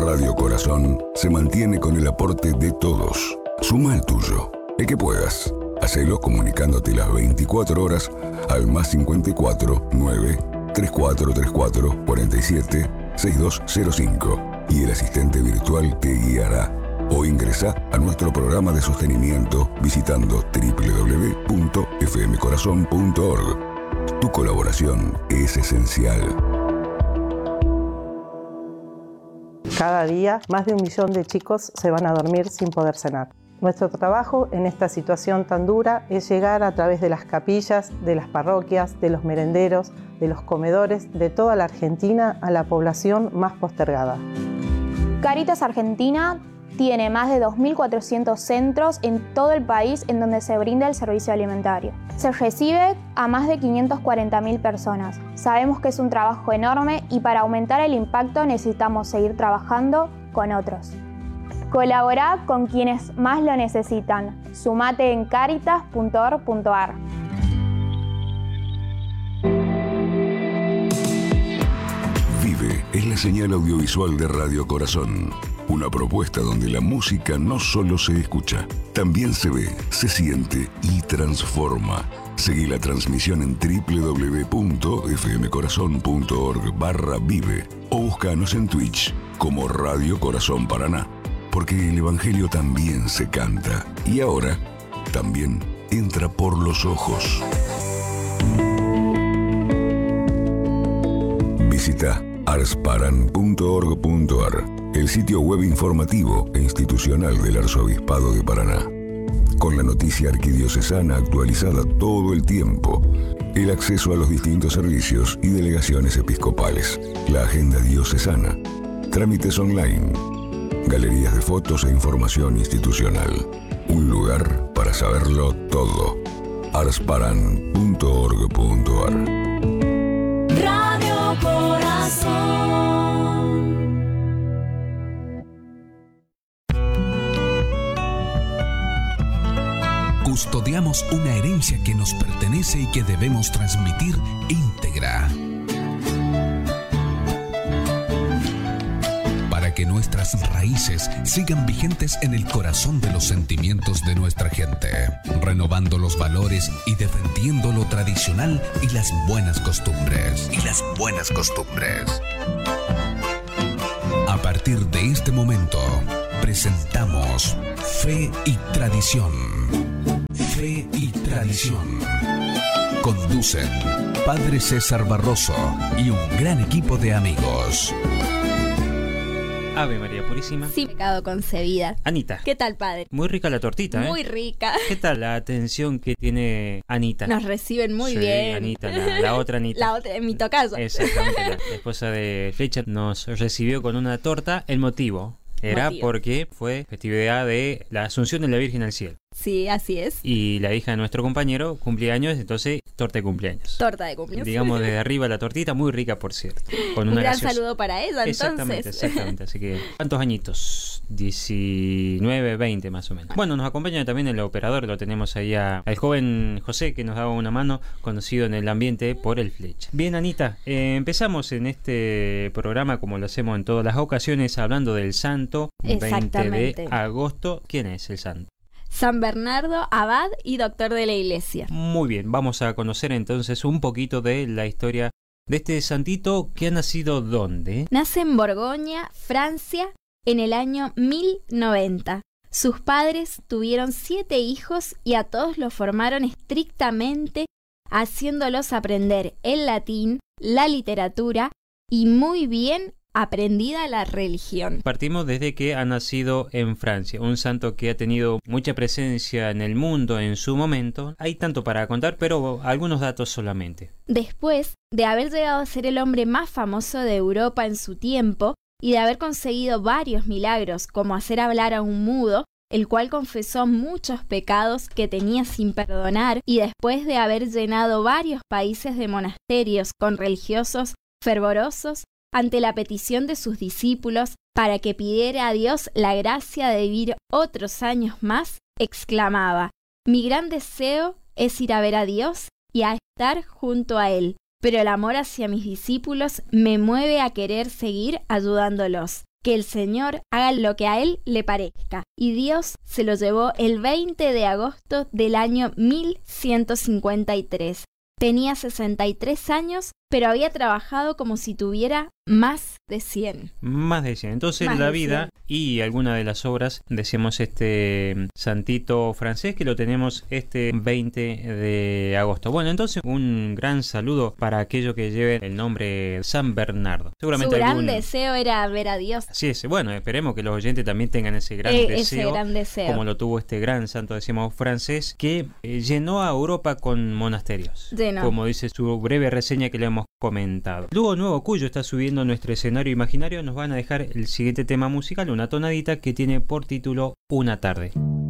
Radio Corazón se mantiene con el aporte de todos. Suma el tuyo, el que puedas. Hacelo comunicándote las 24 horas al +54 9 3434 47 6205 y el asistente virtual te guiará. O ingresá a nuestro programa de sostenimiento visitando www.fmcorazon.org. Tu colaboración es esencial. Cada día, más de 1 millón de chicos se van a dormir sin poder cenar. Nuestro trabajo en esta situación tan dura es llegar a través de las capillas, de las parroquias, de los merenderos, de los comedores, de toda la Argentina a la población más postergada. Cáritas Argentina tiene más de 2.400 centros en todo el país en donde se brinda el servicio alimentario. Se recibe a más de 540.000 personas. Sabemos que es un trabajo enorme y para aumentar el impacto necesitamos seguir trabajando con otros. Colaborá con quienes más lo necesitan. Sumate en caritas.org.ar. Vive es la señal audiovisual de Radio Corazón. Una propuesta donde la música no solo se escucha, también se ve, se siente y transforma. Seguí la transmisión en www.fmcorazon.org/vive o búscanos en Twitch como Radio Corazón Paraná, porque el Evangelio también se canta y ahora también entra por los ojos. Visita arsparan.org.ar, el sitio web informativo e institucional del Arzobispado de Paraná. Con la noticia arquidiocesana actualizada todo el tiempo, el acceso a los distintos servicios y delegaciones episcopales, la agenda diocesana, trámites online, galerías de fotos e información institucional. Un lugar para saberlo todo. arsparan.org.ar. Radio Corazón. Custodiamos una herencia que nos pertenece y que debemos transmitir íntegra. Para que nuestras raíces sigan vigentes en el corazón de los sentimientos de nuestra gente, renovando los valores y defendiendo lo tradicional y las buenas costumbres. A partir de este momento, presentamos Fe y Tradición. Fe y Tradición. Conducen Padre César Barroso y un gran equipo de amigos. Ave María Purísima. Sin pecado concebida. Anita. ¿Qué tal, padre? Muy rica la tortita, ¿eh? Muy rica. ¿Qué tal la atención que tiene Anita? Nos reciben muy bien. Anita, la otra Anita. La otra, en mi tocayo. Exactamente, la esposa de Flecha nos recibió con una torta. El motivo era porque fue festividad de la Asunción de la Virgen al Cielo. Sí, así es. Y la hija de nuestro compañero cumplía años, entonces torta de cumpleaños. Torta de cumpleaños. Digamos desde arriba la tortita, muy rica por cierto. Con una un gran gaseosa. saludo para ella, entonces. Exactamente. Así que, ¿cuántos añitos? 19, 20 más o menos. Bueno, nos acompaña también el operador, lo tenemos ahí al joven José, que nos daba una mano, conocido en el ambiente por el Flecha. Bien, Anita, empezamos en este programa, como lo hacemos en todas las ocasiones, hablando del santo, 20 de agosto. ¿Quién es el santo? San Bernardo, abad y doctor de la Iglesia. Muy bien, vamos a conocer entonces un poquito de la historia de este santito que ha nacido ¿dónde? Nace en Borgoña, Francia, en el año 1090. Sus padres tuvieron 7 hijos y a todos los formaron estrictamente, haciéndolos aprender el latín, la literatura y muy bien aprendida la religión. Partimos desde que ha nacido en Francia, un santo que ha tenido mucha presencia en el mundo en su momento. Hay tanto para contar, pero algunos datos solamente. Después de haber llegado a ser el hombre más famoso de Europa en su tiempo y de haber conseguido varios milagros, como hacer hablar a un mudo, el cual confesó muchos pecados que tenía sin perdonar, y después de haber llenado varios países de monasterios con religiosos fervorosos, ante la petición de sus discípulos para que pidiera a Dios la gracia de vivir otros años más, exclamaba: «Mi gran deseo es ir a ver a Dios y a estar junto a Él, pero el amor hacia mis discípulos me mueve a querer seguir ayudándolos. que el Señor haga lo que a él le parezca. Y Dios se lo llevó el 20 de agosto del año 1153. Tenía 63 años, pero había trabajado como si tuviera más de 100. Más de 100. Entonces Más la de vida 100. y alguna de las obras, decíamos este santito francés que lo tenemos este 20 de agosto. Bueno, entonces un gran saludo para aquellos que lleven el nombre San Bernardo. Seguramente Su gran deseo era ver a Dios. Así es. Bueno, esperemos que los oyentes también tengan ese gran deseo, como lo tuvo este gran santo, decíamos, francés, que llenó a Europa con monasterios. Como dice su breve reseña que le hemos comentado. Luego Nuevo Cuyo está subiendo nuestro escenario imaginario. Nos van a dejar el siguiente tema musical, una tonadita que tiene por título Una tarde.